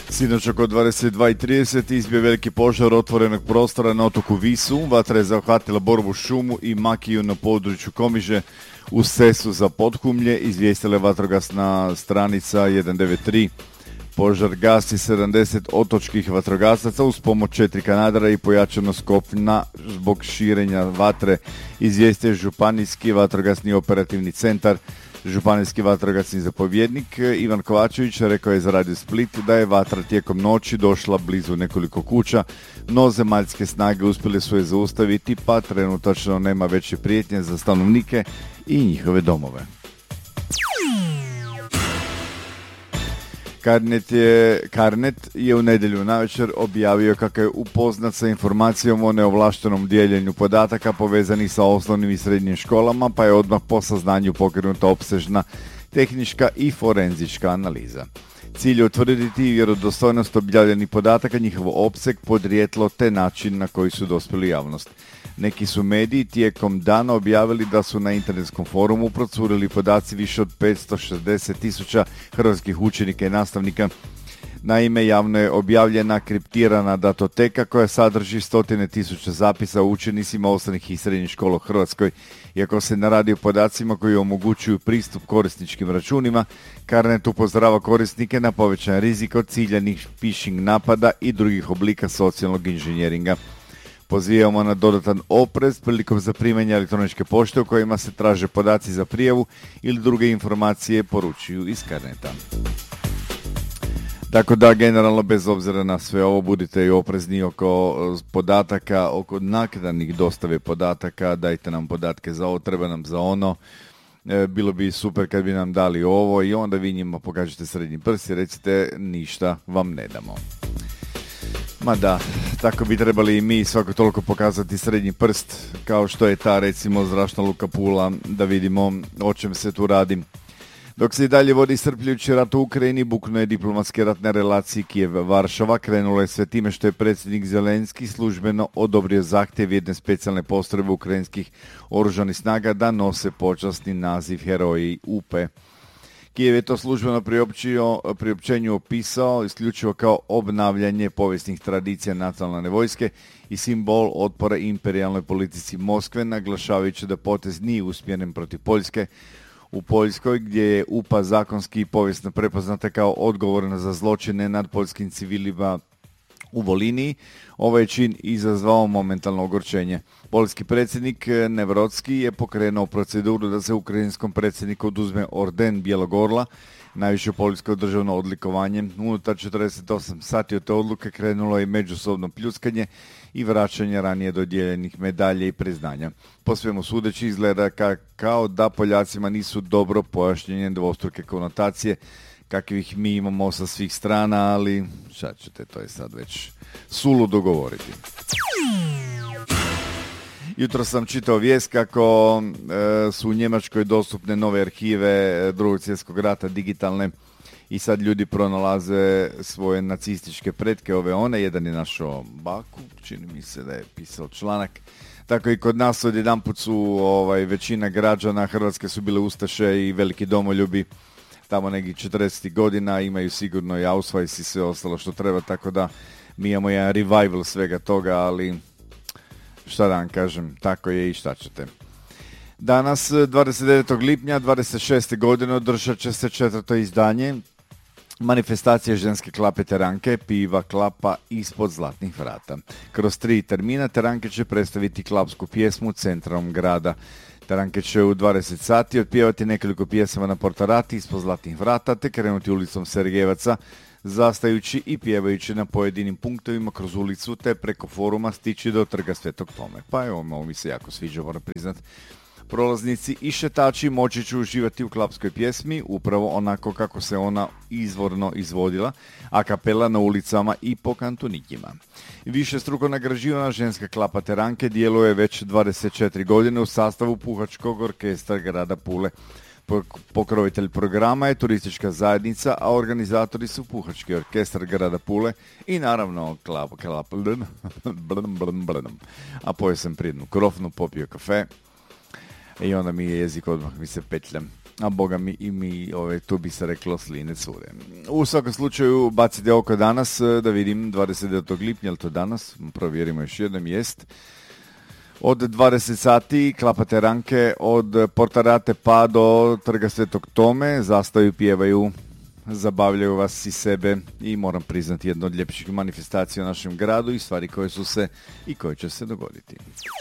Sinoć oko 22:30 izbio veliki požar otvorenog prostora na otoku Visu. Vatra je zahvatila Borovu šumu i makiju na području Komiže u Sesu za Podhumlje, izvijestila je vatrogasna stranica 193. Požar gasi 70 otočkih vatrogasaca uz pomoć 4 kanadera i pojačanost kopna zbog širenja vatre, izvijestio je Županijski vatrogasni operativni centar. Županijski vatrogasni zapovjednik Ivan Kovačević rekao je za Radio Split da je vatra tijekom noći došla blizu nekoliko kuća, no zemaljske snage uspjele su je zaustaviti, pa trenutačno nema veće prijetnje za stanovnike i njihove domove. Carnet je u nedjelju navečer objavio kako je upoznat sa informacijom o neovlaštenom dijeljenju podataka povezanih sa osnovnim i srednjim školama, pa je odmah po saznanju pokrenuta opsežna tehnička i forenzička analiza. Cilj je utvrditi vjerodostojnost objavljenih podataka, njihov opseg, podrijetlo te način na koji su dospjeli javnost. Neki su mediji tijekom dana objavili da su na internetskom forumu procurili podaci više od 560.000 hrvatskih učenika i nastavnika. Naime, javno je objavljena kriptirana datoteka koja sadrži 100.000 zapisa o učenicima osnovnih i srednjih škola u Hrvatskoj. Iako se ne radi o podacima koji omogućuju pristup korisničkim računima, Carnet upozorava korisnike na povećan rizik od ciljanih phishing napada i drugih oblika socijalnog inženjeringa. Pozivamo na dodatan oprez prilikom zaprimanja elektroničke pošte u kojima se traže podaci za prijavu ili druge informacije, poručuju iz Carneta. Tako da, generalno, bez obzira na sve ovo, budite i oprezni oko podataka, oko naknadnih dostave podataka, dajte nam podatke za ovo, treba nam za ono. Bilo bi super kad bi nam dali ovo i onda vi njima pokažete srednji prst i recite ništa vam ne damo. Ma da, tako bi trebali i mi svako toliko pokazati srednji prst, kao što je ta, recimo, Zračna luka Pula, da vidimo o čem se tu radi. Dok se i dalje vodi iscrpljujući rat u Ukrajini, buknuo je diplomatske ratne relacije Kijev-Varšava. Krenulo je sve time što je predsjednik Zelenski službeno odobrio zahtjev jedne specijalne postrojbe ukrajinskih oružanih snaga da nose počasni naziv Heroji UPE. Kijev je to službeno priopćenju opisao isključivo kao obnavljanje povijesnih tradicija nacionalne vojske i simbol otpora imperijalnoj politici Moskve, naglašavajući da potez nije usmjeren protiv Poljske. U Poljskoj, gdje je UPA zakonski i povijesno prepoznata kao odgovorna za zločine nad poljskim civilima u Voliniji, ovaj čin izazvao momentalno ogorčenje. Poljski predsjednik Nevrodski je pokrenuo proceduru da se ukrajinskom predsjedniku oduzme orden Bijelog orla, najviše poljsko državno odlikovanje. Unutar 48 sati od te odluke krenulo je međusobno pljuskanje i vraćanje ranije dodijeljenih medalje i priznanja. Po svemu sudeći izgleda kao da Poljacima nisu dobro pojašnjene dvostruke konotacije kakvih mi imamo sa svih strana, ali šta ćete, to je sad već suludo govoriti. Jutro sam čitao vijest kako su u Njemačkoj dostupne nove arhive Drugog svjetskog rata, digitalne, i sad ljudi pronalaze svoje nacističke pretke, ove one. Jedan je našao baku, čini mi se da je pisao članak. Tako i kod nas odjedanput su većina građana Hrvatske su bile ustaše i veliki domoljubi tamo nekih 40 godina, imaju sigurno i Ausweis i sve ostalo što treba, tako da mi imamo jedan revival svega toga, ali šta da vam kažem, tako je i šta ćete. Danas, 29. lipnja 26. godine, održat će se 4. izdanje manifestacije ženske klape Teranke, piva klapa ispod zlatnih vrata. Kroz 3 termina Teranke će predstaviti klapsku pjesmu centrom grada. Teranke će u 20 sati otpjevati nekoliko pjesama na Portarati ispod zlatnih vrata, te krenuti ulicom Sergejevaca, zastajući i pjevajući na pojedinim punktovima kroz ulicu, te preko foruma stići do trga Svetog Tome. Pa evo, ovo mi se jako sviđa, moram priznat. Prolaznici i šetači moći će uživati u klapskoj pjesmi, upravo onako kako se ona izvorno izvodila, a kapela na ulicama i po kantonikima. Višestruko nagrađivana ženska klapa Teranke djeluje već 24 godine u sastavu Puhačkog orkestra grada Pule. Pokrovitelj programa je turistička zajednica, a organizatori su Puhački orkestar grada Pule i naravno klapa. A pojeo sam prijednu krofnu, popio kafe i onda mi je jezik odmah mi se petlja. a boga mi i mi, tu bi se reklo, sline cure. U svakom slučaju, bacite oko danas, da vidim, 29. lipnja, ali to danas, provjerimo još jednom, jest. Od 20 sati klapate ranke od Portarate pa do Trga Svetog Tome, zastaju, pjevaju, zabavljaju vas i sebe i moram priznati jednu od ljepših manifestacija u našem gradu i stvari koje su se i koje će se dogoditi.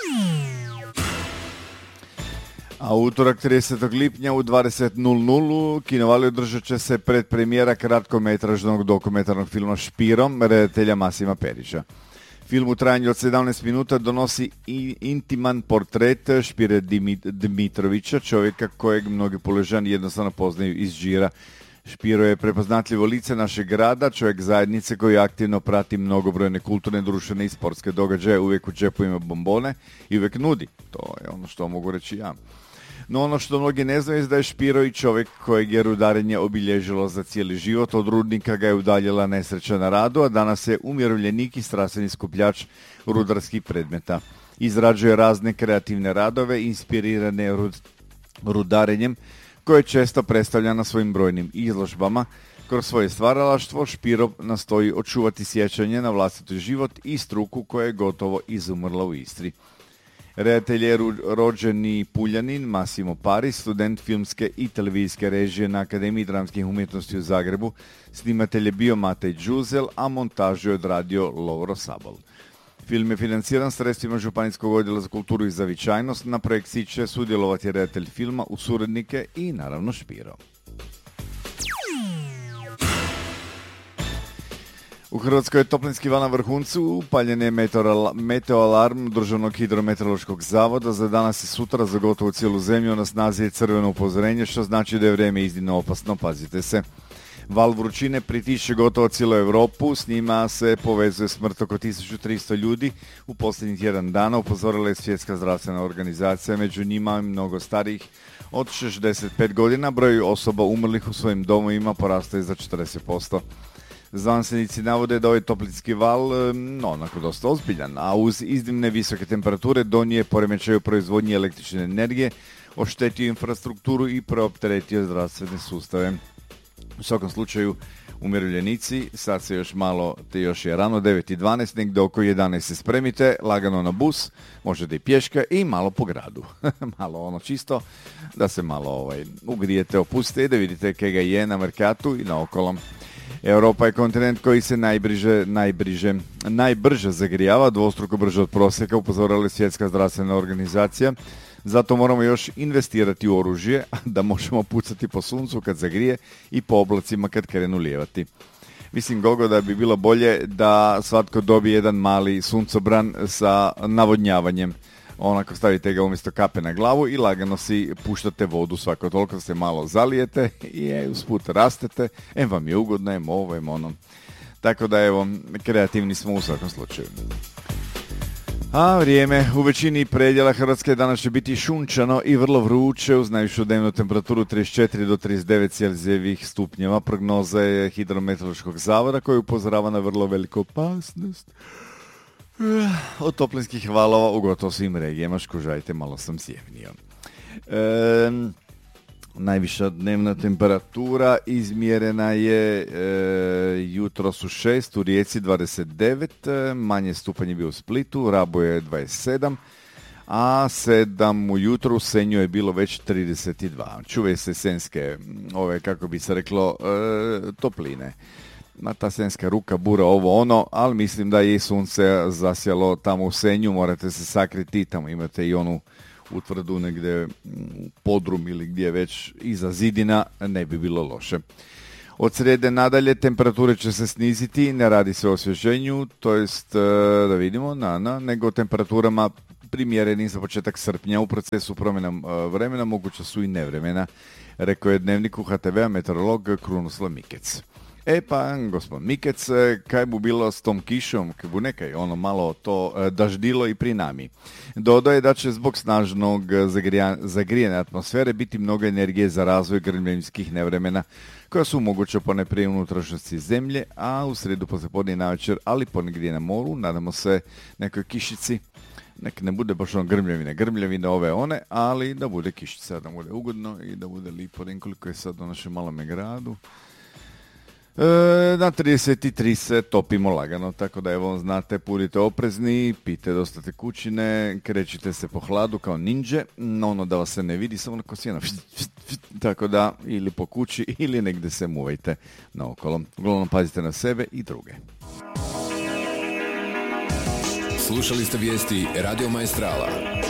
A utorak 30. lipnja u 20.00 Kinovali održat će se predpremijera kratkometražnog dokumentarnog filma Špirom redatelja Masima Perića. Film u trajanju od 17 minuta donosi intiman portret Špire Dmitrovića, čovjeka kojeg mnogi Puležani jednostavno poznaju iz žira. Špiro je prepoznatljivo lice našeg grada, čovjek zajednice koji aktivno prati mnogobrojne kulturne, društvene i sportske događaje, uvijek u džepu ima bombone i uvijek nudi. To je ono što mogu reći ja. No ono što mnogi ne znaju je da je Špiro i čovjek kojeg je rudarenje obilježilo za cijeli život. Od rudnika ga je udaljila nesreća na radu, a danas je umirovljenik i strastveni skupljač rudarskih predmeta. Izrađuje razne kreativne radove, inspirirane rudarenjem, koje često predstavlja na svojim brojnim izložbama. Kroz svoje stvaralaštvo Špiro nastoji očuvati sjećanje na vlastiti život i struku koja je gotovo izumrla u Istri. Redatelj je rođeni Puljanin Massimo Pari, student filmske i televizijske režije na Akademiji dramskih umjetnosti u Zagrebu. Snimatelj je bio Matej Đuzel, a montažu je odradio Lovro Sabol. Film je financiran sredstvima Županijskog odjela za kulturu i zavičajnost. Na projekciji će sudjelovati redatelj filma, uz suradnike i naravno Špiro. U Hrvatskoj je toplinski val na vrhuncu, upaljen je meteoalarm Državnog hidrometeorološkog zavoda. Za danas i sutra za gotovo cijelu zemlju na snazi je crveno upozorenje, što znači da je vrijeme iznimno opasno, pazite se. Val vrućine pritišće gotovo cijelu Europu, s njima se povezuje smrt oko 1300 ljudi. U posljednjih tjedan dana upozorila je Svjetska zdravstvena organizacija, među njima mnogo starijih od 65 godina. Broj osoba umrlih u svojim domovima porastao je za 40%. Znanstvenici navode da ovaj toplinski val onako dosta ozbiljan, a uz iznimne visoke temperature donije poremećaju proizvodnje električne energije, oštetio infrastrukturu i preopteretio zdravstvene sustave. U svakom slučaju, umirovljenici, sad se još malo, te još je rano, 9:12, negdje oko 11 se spremite, lagano na bus, možete i pješke i malo po gradu. Malo ono čisto, da se malo ugrijete, opustite i da vidite kega je na Merkatu i na okolom. Europa je kontinent koji se najbrže zagrijava, dvostruko brže od prosjeka, upozorila je Svjetska zdravstvena organizacija. Zato moramo još investirati u oružje, da možemo pucati po suncu kad zagrije i po oblacima kad krenu lijevati. Mislim, Gogo, da bi bilo bolje da svatko dobije jedan mali suncobran sa navodnjavanjem. Onako stavite ga umjesto kape na glavu i lagano si puštate vodu svako toliko, se malo zalijete i usput rastete, vam je ugodno, ovo, ono. Tako da evo, kreativni smo u svakom slučaju. A vrijeme u većini predjela Hrvatske danas će biti šunčano i vrlo vruće uz najvišu dnevnu temperaturu 34 do 39 Celzijevih stupnjeva. Prognoza je hidrometeorološkog zavoda koji upozorava na vrlo veliku opasnost od toplinskih valova u gotovo svim regijama. Škužajte, malo sam sjevnio. Najviša dnevna temperatura izmjerena je jutros u 6, u Rijeci 29, manje stupanj je bio u Splitu, Rabo je 27, a 7 ujutro u Senju je bilo već 32. Čuvaj se senske, kako bi se reklo, topline. Ta senska ruka, bura, ovo ono, ali mislim da je i sunce zasjalo tamo u Senju, morate se sakriti, tamo imate i onu utvrdu negdje u podrum ili gdje već iza zidina, ne bi bilo loše. Od srijede nadalje temperature će se sniziti, ne radi se o osvježenju, to jest, da vidimo, nego o temperaturama primjerenim za početak srpnja. U procesu promjena vremena moguća su i nevremena, rekao je Dnevniku HTV-a meteorolog Krunoslav Mikec. Pa, gospod Mikec, kaj bu bilo s tom kišom, kaj bu nekaj, malo to daždilo i pri nami. Dodao je da će zbog snažnog zagrijene atmosfere biti mnogo energije za razvoj grmljenjskih nevremena, koja su moguće ponajprije u unutrašnjosti zemlje, a u srijedu poslijepodne i navečer, ali ponegdje na moru, nadamo se nekoj kišici. nek ne bude baš ono grmljavine ove one, ali da bude kišica, da bude ugodno i da bude lipo, koliko je sad u našem malome gradu. Na 33 se topimo lagano, tako da evo znate, budite oprezni, pijte dosta tekućine, krećite se po hladu kao ninja, ono da vas se ne vidi, samo onako sjena, tako da ili po kući ili negdje se muvajte naokolo. Uglavnom pazite na sebe i druge. Slušali ste vijesti Radio Maestrala.